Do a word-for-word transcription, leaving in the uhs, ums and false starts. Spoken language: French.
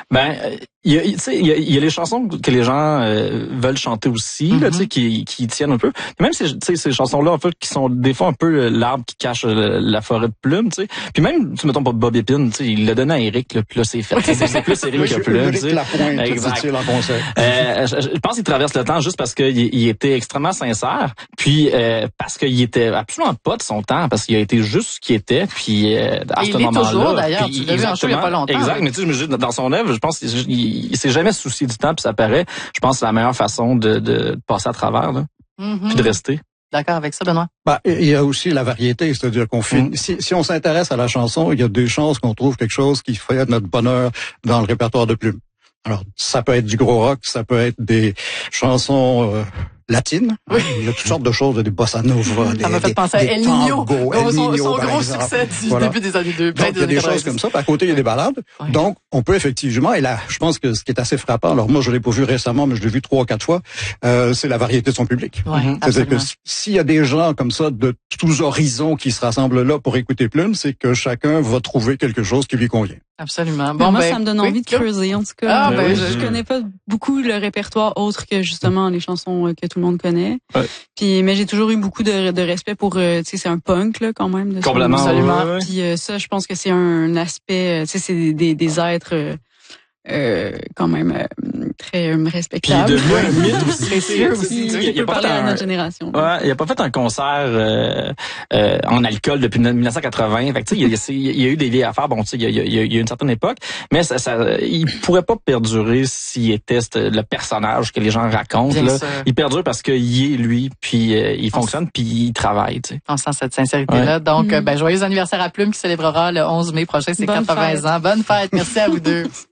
Ben, il y a, tu sais, il y a, il y a les chansons que les gens euh, veulent chanter aussi, mm-hmm. là, tu sais, qui, qui tiennent un peu. Même ces, tu sais, ces chansons-là, en fait, qui sont des fois un peu l'arbre qui cache la forêt de plumes, tu sais. Puis même, tu mettons pas Bob Épine, tu sais, il l'a donné à Éric, là, puis là, c'est fait. C'est, c'est plus Éric que Plume, tu sais. Exact. Euh, je, je pense qu'il traverse le temps juste parce qu'il il était extrêmement sincère, puis euh, parce qu'il était absolument pas de son temps, parce qu'il a été juste ce qu'il était, puis euh, à ce moment-là. Toujours, d'ailleurs, tu l'as vu en show il y a pas longtemps. Exact, mais tu sais, je me dis, dans son œuvre, je pense qu'il il, il s'est jamais soucié du temps, puis ça paraît. Je pense que c'est la meilleure façon de, de passer à travers, là, mm-hmm. puis de rester. D'accord avec ça, Benoît? Bah, il y a aussi la variété, c'est-à-dire qu'on fait, mm. si, si on s'intéresse à la chanson, il y a des chances qu'on trouve quelque chose qui fait notre bonheur dans le répertoire de Plume. Alors, ça peut être du gros rock, ça peut être des chansons euh, latines. Oui. Hein, il y a toutes sortes de choses, des bossa nova, des, ça m'a fait des, penser à El Niño, tango, El son, Niño, son gros exemple. succès du voilà. début des années deux. Donc, il y a des choses comme ça. Puis à côté, il y a des balades. Oui. Donc, on peut effectivement, et là, je pense que ce qui est assez frappant, alors moi, je l'ai pas vu récemment, mais je l'ai vu trois ou quatre fois, euh, c'est la variété de son public. Oui, mm-hmm. C'est-à-dire que s'il y a des gens comme ça, de tous horizons, qui se rassemblent là pour écouter Plume, c'est que chacun va trouver quelque chose qui lui convient. Absolument. Bon, moi, ben, ça me donne oui, envie de creuser, en tout cas. Ah, ben, oui, je... je connais pas beaucoup le répertoire autre que justement les chansons que tout le monde connaît. Ouais. Puis, mais j'ai toujours eu beaucoup de, de respect pour, euh, tu sais, c'est un punk là quand même. De Complètement. Absolument. Ouais, ouais. Puis euh, ça, je pense que c'est un aspect, tu sais, c'est des, des, des êtres. Euh, Euh, quand même euh, très euh, respectable. Puis il est devenu un mythe aussi. Précieux aussi. Il, il, il a pas fait un, à notre génération. Ouais, il a pas fait un concert euh, euh, en alcool depuis dix-neuf cent quatre-vingts. Fait que tu sais, il, il, il y a eu des vieilles affaires. Bon, tu sais, il, il, il y a eu une certaine époque, mais ça, ça, il pourrait pas perdurer s'il était le personnage que les gens racontent. Bien là. Sûr. Il perdure parce qu'il est lui, puis euh, il on fonctionne, puis il travaille. Tu sais. On sent cette sincérité-là. Ouais. Donc, mm-hmm. ben joyeux anniversaire à Plume qui célébrera le onze mai prochain ses Bonne quatre-vingts fête. Ans. Bonne fête. Merci à vous deux.